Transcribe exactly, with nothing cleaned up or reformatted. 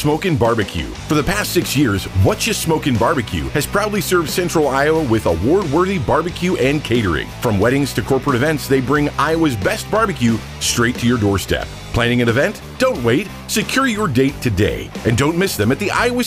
Smokin' Barbecue. For the past six years, What You Smokin' Barbecue has proudly served Central Iowa with award-worthy barbecue and catering. From weddings to corporate events, they bring Iowa's best barbecue straight to your doorstep. Planning an event? Don't wait. Secure your date today. And don't miss them at the Iowa